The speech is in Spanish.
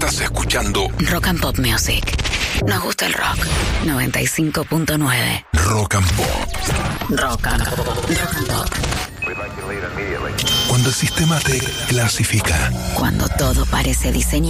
Estás escuchando Rock and Pop Music. Nos gusta el rock. 95.9. Rock and Pop. Rock and Pop. Cuando el sistema te clasifica. Cuando todo parece diseñado